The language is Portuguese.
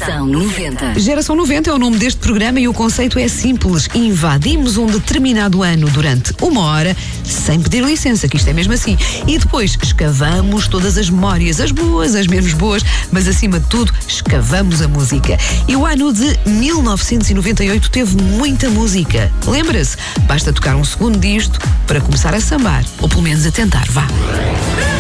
Geração 90. Geração 90 é o nome deste programa e o conceito é simples. Invadimos um determinado ano durante 1 hora, sem pedir licença, que isto é mesmo assim. E depois escavamos todas as memórias, as boas, as menos boas, mas acima de tudo, escavamos a música. E o ano de 1998 teve muita música. Lembra-se? Basta tocar um segundo disto para começar a sambar. Ou pelo menos a tentar, vá.